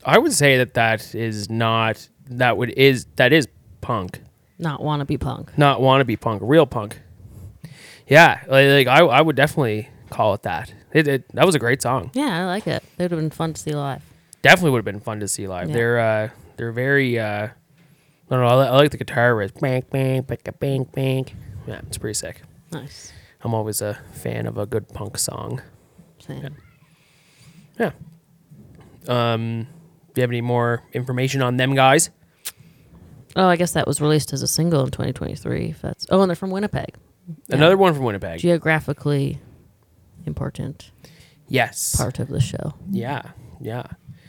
I would say that is not that is punk, Not wannabe punk. not wannabe punk, real punk. Yeah, I would definitely call it that. That was a great song. Yeah, I like it. It would have been fun to see live. Definitely would have been fun to see live. Yeah. They're very I don't know. I like the guitar riff. Bang bang bang bang bang. Yeah, it's pretty sick. Nice. I'm always a fan of a good punk song. Same. Yeah. Do you have any more information on them guys? Oh, I guess that was released as a single in 2023. If that's and they're from Winnipeg. Yeah. Another one from Winnipeg. Geographically important Yes. part of the show. Yeah. Yeah.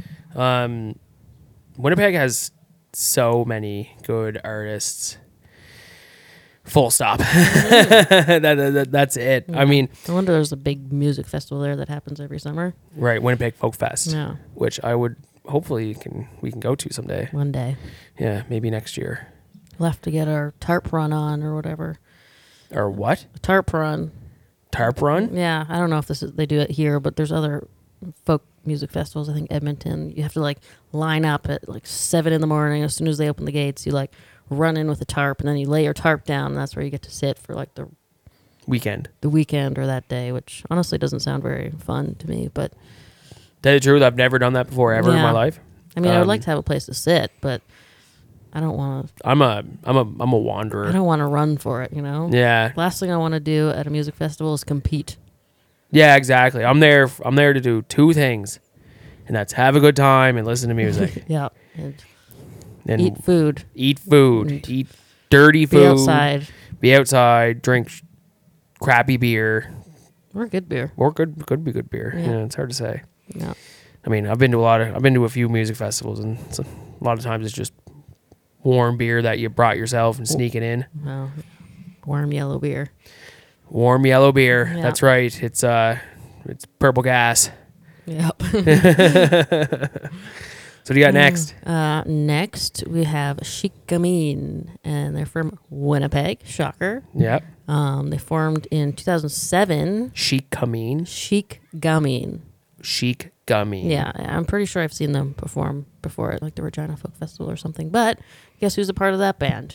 Winnipeg has so many good artists. Full stop. That's it. Yeah. I mean, I wonder there's a big music festival there that happens every summer. right, Winnipeg Folk Fest, Yeah. which I would hopefully we can go to someday. One day. Yeah, maybe next year. We'll have to get our tarp run on or whatever. Or what? A tarp run. Tarp run? Yeah, I don't know if they do it here, but there's other folk music festivals. I think Edmonton. You have to line up at 7 a.m. As soon as they open the gates, you run in with a tarp, and then you lay your tarp down, and that's where you get to sit for the Weekend. weekend or that day, which honestly doesn't sound very fun to me. But Tell you the truth, I've never done that before ever in my Yeah. life. I mean, I would like to have a place to sit, but I don't want to. I'm a wanderer. I don't want to run for it. Yeah. Last thing I want to do at a music festival is compete. Yeah, exactly. I'm there to do two things. And that's have a good time and listen to music. Yeah, and And eat food. Eat food. And Eat dirty food. Be outside. Be outside. Drink crappy beer. Or good beer. Or could be good beer. Yeah. Yeah, it's hard to say. Yeah. I mean, I've been to a few music festivals, and a lot of times it's just warm beer that you brought yourself and sneak it in. Well, warm yellow beer. Warm yellow beer. Yeah. That's right. It's purple gas. Yep. So what do you got next? Next, we have Chicamin, and they're from Winnipeg. Shocker. Yep. They formed in 2007. Chic Gamine. Chic Gamine. Chic Gamine. Yeah, I'm pretty sure I've seen them perform before at the Regina Folk Festival or something. But guess who's a part of that band?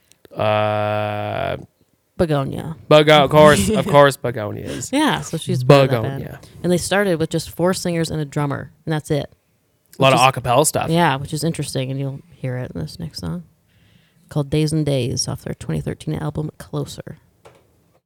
Begonia. Of course, Begonia is. Yeah, so she's part of that band. Begonia. And they started with just 4 singers and a drummer, and that's it. A lot of acapella stuff. Yeah, which is interesting, and you'll hear it in this next song called Days and Days off their 2013 album Closer.